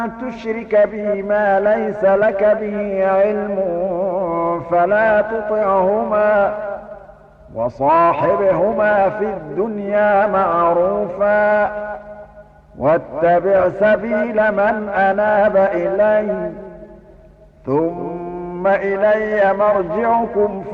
تشرك بي ما ليس لك به علم فلا تطعهما وصاحبهما في الدنيا معروفا واتبع سبيل من أناب إلي ثم إلي مرجعكم